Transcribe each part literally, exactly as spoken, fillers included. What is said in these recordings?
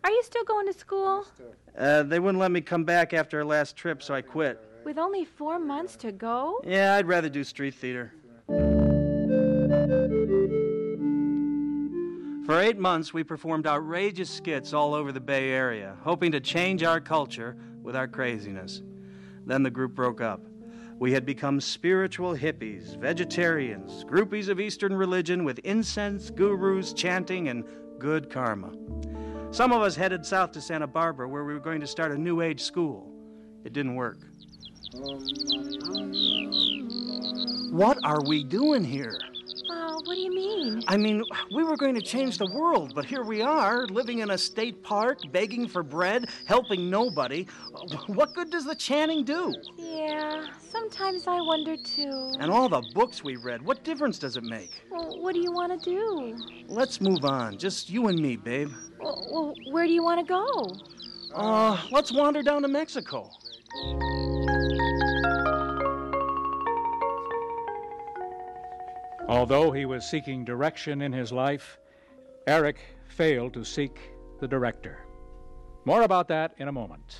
Are you still going to school? Uh, they wouldn't let me come back after our last trip, so I quit. With only four months to go? Yeah, I'd rather do street theater. For eight months, we performed outrageous skits all over the Bay Area, hoping to change our culture with our craziness. Then the group broke up. We had become spiritual hippies, vegetarians, groupies of Eastern religion with incense, gurus, chanting, and good karma. Some of us headed south to Santa Barbara, where we were going to start a New Age school. It didn't work. What are we doing here? Oh, what do you mean? I mean, we were going to change the world, but here we are, living in a state park, begging for bread, helping nobody. What good does the chanting do? Yeah, sometimes I wonder, too. And all the books we read, what difference does it make? Well, what do you want to do? Let's move on, just you and me, babe. Well, well where do you want to go? Uh, let's wander down to Mexico. Although he was seeking direction in his life, Eric failed to seek the director. More about that in a moment.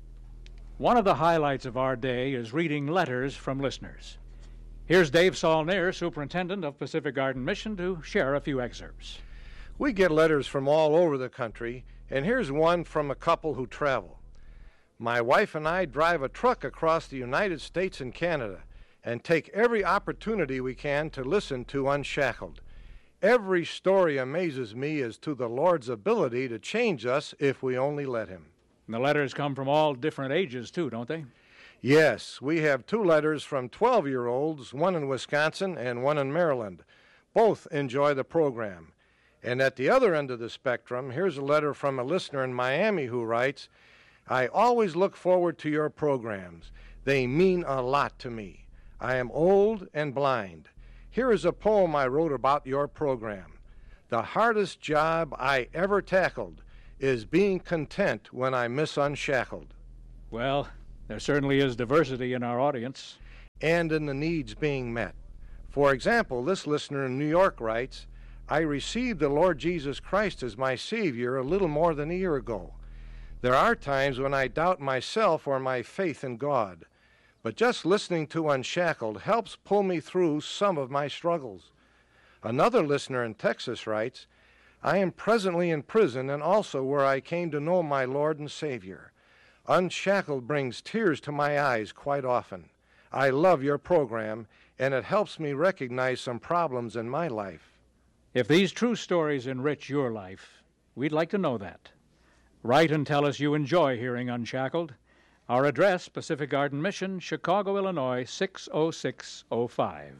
One of the highlights of our day is reading letters from listeners. Here's Dave Saulnier, Superintendent of Pacific Garden Mission, to share a few excerpts. We get letters from all over the country, and here's one from a couple who travel. My wife and I drive a truck across the United States and Canada and take every opportunity we can to listen to Unshackled. Every story amazes me as to the Lord's ability to change us if we only let him. And the letters come from all different ages, too, don't they? Yes, we have two letters from twelve-year-olds, one in Wisconsin and one in Maryland. Both enjoy the program. And at the other end of the spectrum, here's a letter from a listener in Miami who writes, I always look forward to your programs. They mean a lot to me. I am old and blind. Here is a poem I wrote about your program. The hardest job I ever tackled is being content when I miss Unshackled. Well, there certainly is diversity in our audience. And in the needs being met. For example, this listener in New York writes, I received the Lord Jesus Christ as my Savior a little more than a year ago. There are times when I doubt myself or my faith in God. But just listening to Unshackled helps pull me through some of my struggles. Another listener in Texas writes, I am presently in prison and also where I came to know my Lord and Savior. Unshackled brings tears to my eyes quite often. I love your program, and it helps me recognize some problems in my life. If these true stories enrich your life, we'd like to know that. Write and tell us you enjoy hearing Unshackled. Our address, Pacific Garden Mission, Chicago, Illinois, six oh six oh five.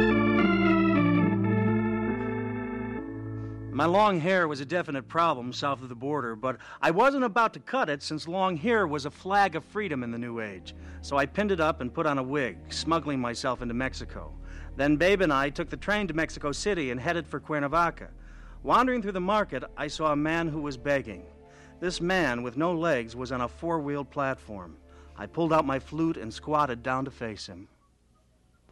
My long hair was a definite problem south of the border, but I wasn't about to cut it since long hair was a flag of freedom in the New Age. So I pinned it up and put on a wig, smuggling myself into Mexico. Then Babe and I took the train to Mexico City and headed for Cuernavaca. Wandering through the market, I saw a man who was begging. This man, with no legs, was on a four-wheeled platform. I pulled out my flute and squatted down to face him.